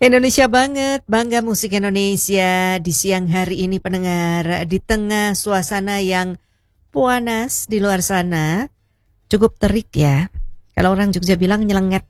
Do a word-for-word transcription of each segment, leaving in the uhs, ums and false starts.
Indonesia banget, bangga musik Indonesia di siang hari ini pendengar. Di tengah suasana yang panas di luar sana, cukup terik ya. Kalau orang Jogja bilang nyelenget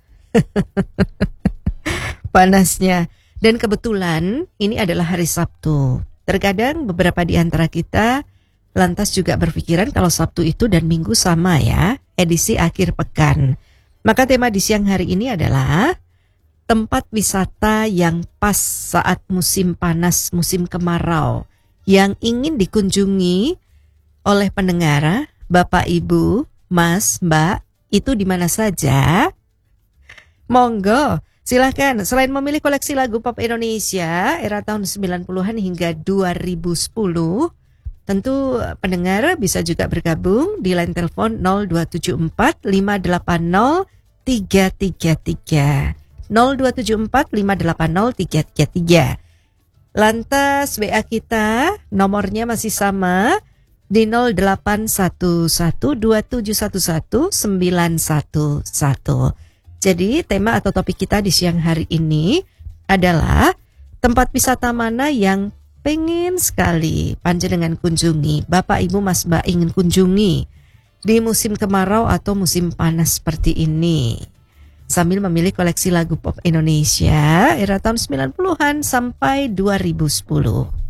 panasnya. Dan kebetulan ini adalah hari Sabtu. Terkadang beberapa di antara kita lantas juga berpikiran kalau Sabtu itu dan Minggu sama ya, edisi akhir pekan. Maka tema di siang hari ini adalah tempat wisata yang pas saat musim panas, musim kemarau, yang ingin dikunjungi oleh pendengar, Bapak, Ibu, Mas, Mbak, itu di mana saja? Monggo, silakan. Selain memilih koleksi lagu pop Indonesia era tahun sembilan puluhan hingga dua ribu sepuluh, tentu pendengar bisa juga bergabung di line telepon nol dua tujuh empat lima delapan nol tiga tiga tiga. nol dua tujuh empat lima delapan nol tiga tiga tiga. Lantas W A kita nomornya masih sama di nol delapan satu satu dua tujuh satu satu sembilan satu satu. Jadi tema atau topik kita di siang hari ini adalah tempat wisata mana yang pengen sekali panjenengan kunjungi, Bapak, Ibu, Mas, Mbak ingin kunjungi di musim kemarau atau musim panas seperti ini. Sambil memilih koleksi lagu pop Indonesia era tahun sembilan puluhan sampai dua ribu sepuluh.